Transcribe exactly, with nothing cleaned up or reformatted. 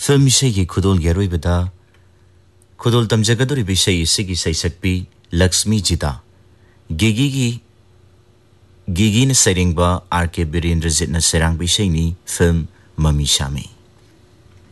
Film इसे खुदोल गेरोइबदा खुदोल तमजगदोरि बिषय इसे सैसक्पी लक्ष्मी जिता गिगी की गिगी न सैरिंगबा आर के बीरेंद्र जितना सेरांग बिषयनी फिल्म ममी शामी।